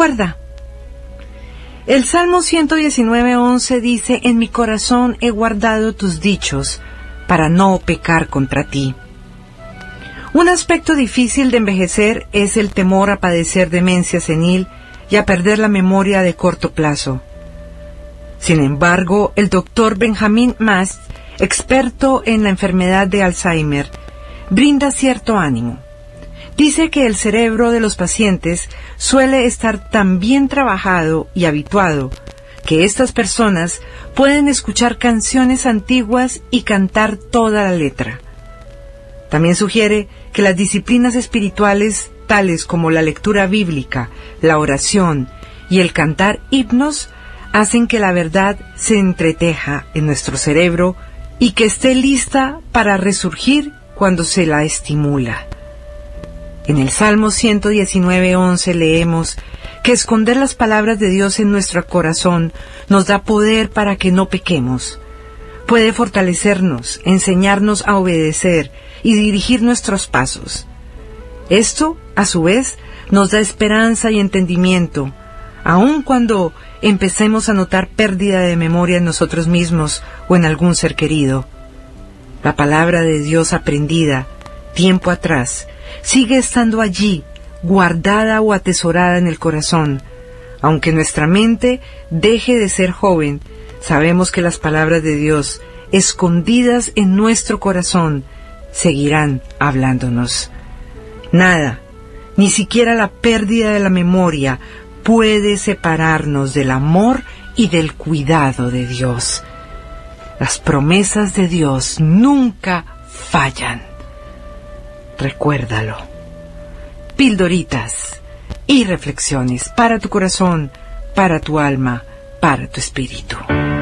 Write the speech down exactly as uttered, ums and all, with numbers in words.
Recuerda, el Salmo ciento diecinueve, once dice: en mi corazón he guardado tus dichos para no pecar contra ti. Un aspecto difícil de envejecer es el temor a padecer demencia senil y a perder la memoria de corto plazo. Sin embargo, el doctor Benjamin Mast, experto en la enfermedad de Alzheimer, brinda cierto ánimo. Dice que el cerebro de los pacientes suele estar tan bien trabajado y habituado que estas personas pueden escuchar canciones antiguas y cantar toda la letra. También sugiere que las disciplinas espirituales, tales como la lectura bíblica, la oración y el cantar himnos, hacen que la verdad se entreteja en nuestro cerebro y que esté lista para resurgir cuando se la estimula. En el Salmo ciento diecinueve, once leemos que esconder las palabras de Dios en nuestro corazón nos da poder para que no pequemos. Puede fortalecernos, enseñarnos a obedecer y dirigir nuestros pasos. Esto, a su vez, nos da esperanza y entendimiento, aun cuando empecemos a notar pérdida de memoria en nosotros mismos o en algún ser querido. La palabra de Dios aprendida tiempo atrás sigue estando allí, guardada o atesorada en el corazón. Aunque nuestra mente deje de ser joven, sabemos que las palabras de Dios, escondidas en nuestro corazón, seguirán hablándonos. Nada, ni siquiera la pérdida de la memoria, puede separarnos del amor y del cuidado de Dios. Las promesas de Dios nunca fallan. Recuérdalo. Pildoritas y reflexiones para tu corazón, para tu alma, para tu espíritu.